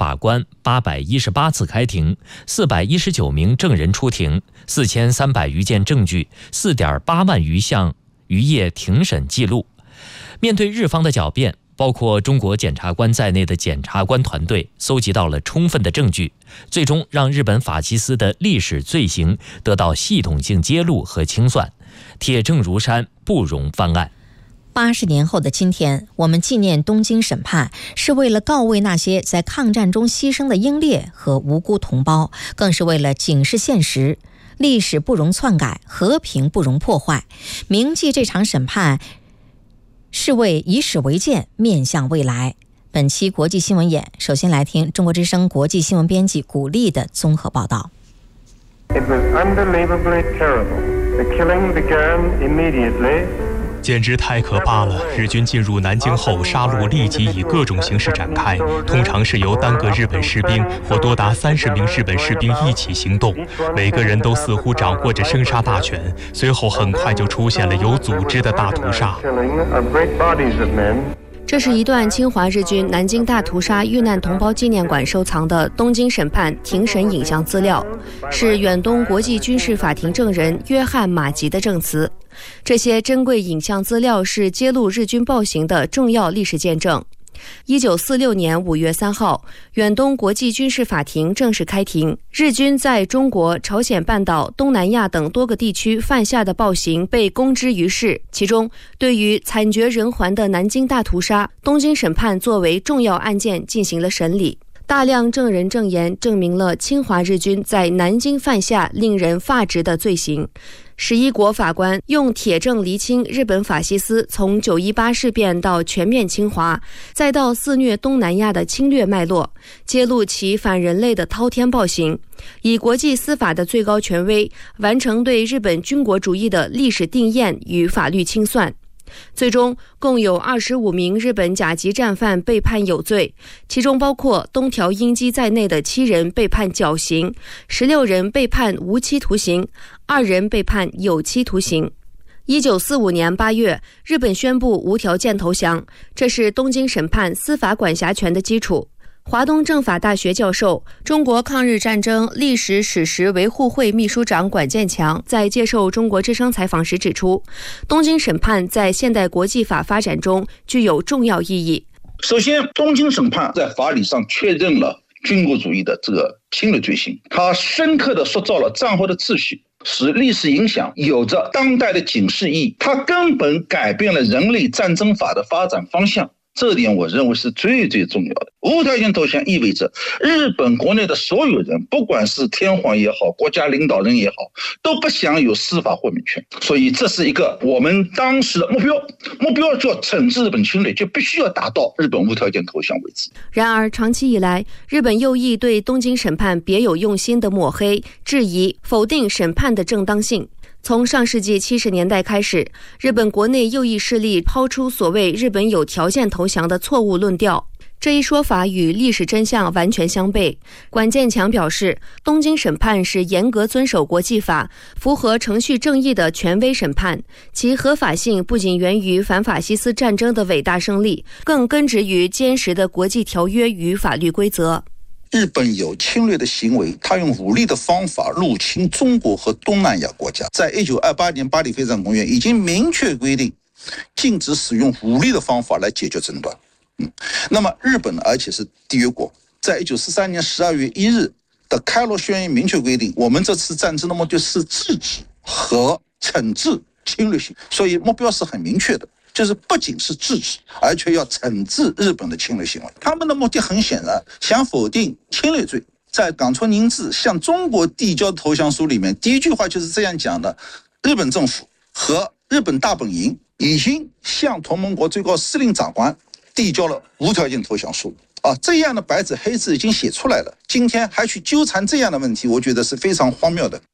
法官818次开庭，419名证人出庭，4300余件证据，4.8万余项余页庭审记录。面对日方的狡辩，包括中国检察官在内的检察官团队搜集到了充分的证据，最终让日本法西斯的历史罪行得到系统性揭露和清算，铁证如山，不容翻案。 80年后的今天，我们纪念东京审判，是为了告慰那些在抗战中牺牲的英烈和无辜同胞，更是为了警示现实：历史不容篡改，和平不容破坏。铭记这场审判，是为以史为鉴，面向未来。本期国际新闻眼，首先来听中国之声国际新闻编辑古丽的综合报道。 It was unbelievably terrible. The killing began immediately. 简直太可怕了！日军进入南京后，杀戮立即以各种形式展开，通常是由单个日本士兵或多达30名日本士兵一起行动，每个人都似乎掌握着生杀大权。随后很快就出现了有组织的大屠杀。 这是一段侵华日军南京大屠杀遇难同胞纪念馆收藏的东京审判庭审影像资料，是远东国际军事法庭证人约翰·马吉的证词。这些珍贵影像资料是揭露日军暴行的重要历史见证。1946年5月3号，远东国际军事法庭正式开庭。日军在中国、朝鲜半岛、东南亚等多个地区犯下的暴行被公之于世，其中对于惨绝人寰的南京大屠杀，东京审判作为重要案件进行了审理。大量证人证言证明了侵华日军在南京犯下令人发指的罪行。11国法官用铁证厘清日本法西斯从918事变到全面侵华，再到肆虐东南亚的侵略脉络，揭露其反人类的滔天暴行，以国际司法的最高权威完成对日本军国主义的历史定验与法律清算。最终共有25名日本甲级战犯被判有罪，其中包括东条英机在内的7人被判绞刑，16人被判无期徒刑，2人被判有期徒刑。1945年8月，日本宣布无条件投降，这是东京审判司法管辖权的基础。华东政法大学教授、中国抗日战争历史史实维护会秘书长管建强在接受中国之声采访时指出，东京审判在现代国际法发展中具有重要意义。 首先，东京审判在法理上确认了军国主义的这个侵略罪行，它深刻地塑造了战后的秩序，使历史影响有着当代的警示意义，它根本改变了人类战争法的发展方向。这点我认为是最最重要的。无条件投降意味着日本国内的所有人，不管是天皇也好，国家领导人也好，都不享有司法豁免权。所以这是一个我们当时的目标就要惩治日本侵略，就必须要达到日本无条件投降为止。 然而长期以来，日本右翼对东京审判别有用心的抹黑、质疑、否定审判的正当性。从上世纪70年代开始，日本国内右翼势力抛出所谓日本有条件投降的错误论调，这一说法与历史真相完全相悖。管建强表示，东京审判是严格遵守国际法、符合程序正义的权威审判，其合法性不仅源于反法西斯战争的伟大胜利，更根植于坚实的国际条约与法律规则。 日本有侵略的行为，他用武力的方法入侵中国和东南亚国家。在1928年巴黎非常公约已经明确规定，禁止使用武力的方法来解决争端。那么日本而且是缔约国，在1943年12月1日的开罗宣言明确规定，我们这次战争的目的是制止和惩治侵略行为，所以目标是很明确的，就是不仅是制止，而且要惩治日本的侵略行为。他们的目的很显然，想否定侵略罪。在冈村宁次向中国递交的投降书里面，第一句话就是这样讲的：日本政府和日本大本营已经向同盟国最高司令长官递交了无条件投降书。这样的白纸黑字已经写出来了，今天还去纠缠这样的问题，我觉得是非常荒谬的。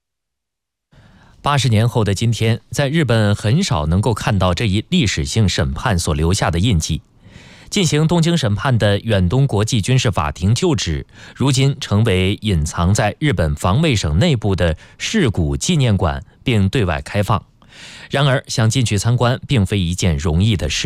80年后的今天，在日本很少能够看到这一历史性审判所留下的印记。进行东京审判的远东国际军事法庭旧址，如今成为隐藏在日本防卫省内部的事故纪念馆，并对外开放。然而，想进去参观并非一件容易的事。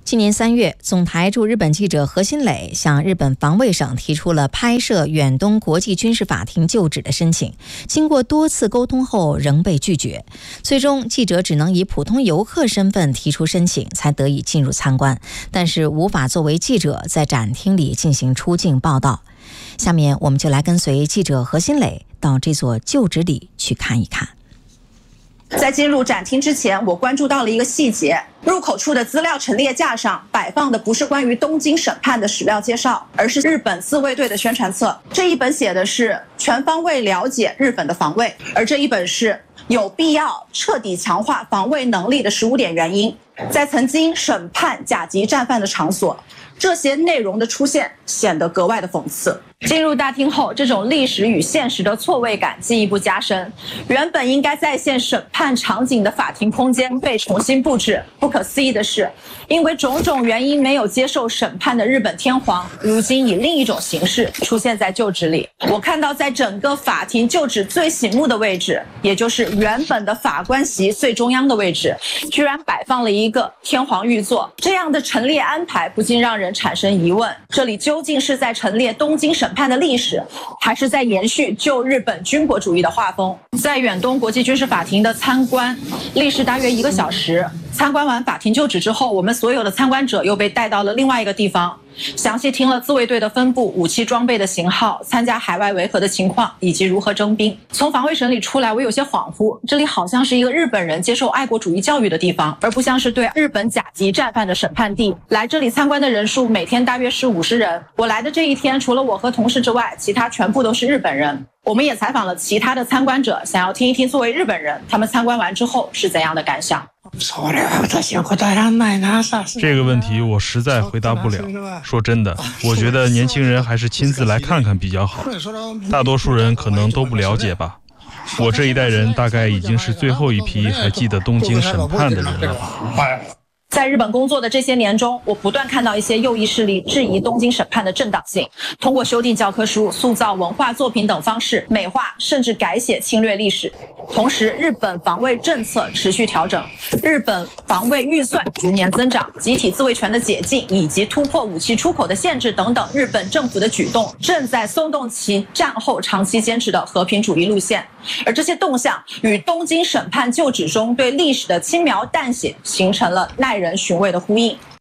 今年3月，总台驻日本记者何新磊向日本防卫省提出了拍摄远东国际军事法庭旧址的申请，经过多次沟通后仍被拒绝。最终，记者只能以普通游客身份提出申请，才得以进入参观，但是无法作为记者在展厅里进行出境报道。下面我们就来跟随记者何新磊到这座旧址里去看一看。 在进入展厅之前，我关注到了一个细节，入口处的资料陈列架上摆放的不是关于东京审判的史料介绍，而是日本自卫队的宣传册。这一本写的是全方位了解日本的防卫，而这一本是有必要彻底强化防卫能力的15点原因。在曾经审判甲级战犯的场所，这些内容的出现显得格外的讽刺。进入大厅后，这种历史与现实的错位感进一步加深。原本应该再现审判场景的法庭空间被重新布置。不可思议的是，因为种种原因没有接受审判的日本天皇，如今以另一种形式出现在旧址里。我看到在整个法庭旧址最醒目的位置，也就是原本的法官席最中央的位置，居然摆放了一个天皇御座。这样的陈列安排不禁让人产生疑问，这里究竟是在陈列东京审判的历史，还是在延续旧日本军国主义的画风？在远东国际军事法庭的参观历时大约1个小时。参观完法庭旧址之后，我们所有的参观者又被带到了另外一个地方，详细听了自卫队的分布、武器装备的型号、参加海外维和的情况以及如何征兵。从防卫省里出来，我有些恍惚，这里好像是一个日本人接受爱国主义教育的地方，而不像是对日本甲级战犯的审判地。来这里参观的人数每天大约是50人。我来的这一天，除了我和同事之外，其他全部都是日本人。我们也采访了其他的参观者，想要听一听作为日本人，他们参观完之后是怎样的感想。 这个问题我实在回答不了。说真的，我觉得年轻人还是亲自来看看比较好。大多数人可能都不了解吧。我这一代人大概已经是最后一批还记得东京审判的人了吧。 在日本工作的这些年中，我不断看到一些右翼势力质疑东京审判的正当性，通过修订教科书、塑造文化作品等方式美化甚至改写侵略历史。同时，日本防卫政策持续调整，日本防卫预算逐年增长，集体自卫权的解禁以及突破武器出口的限制等等，日本政府的举动正在松动其战后长期坚持的和平主义路线。而这些动向与东京审判旧址中对历史的轻描淡写形成了耐人寻味的呼应。